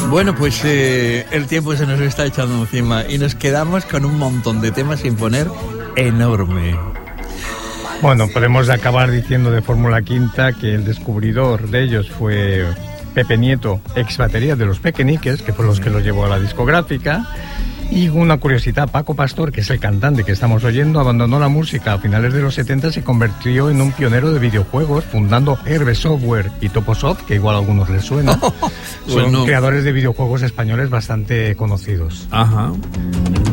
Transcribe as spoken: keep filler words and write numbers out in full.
Bueno, pues eh, el tiempo se nos está echando encima y nos quedamos con un montón de temas sin poner enorme. Bueno, podemos acabar diciendo de Fórmula Quinta que el descubridor de ellos fue Pepe Nieto, ex batería de los Pequeñiques, que fue los que los llevó a la discográfica. Y una curiosidad, Paco Pastor, que es el cantante que estamos oyendo, abandonó la música a finales de los setenta y se convirtió en un pionero de videojuegos, fundando Herbe Software y Toposoft, que igual a algunos les suena. Son bueno. creadores de videojuegos españoles bastante conocidos. Ajá.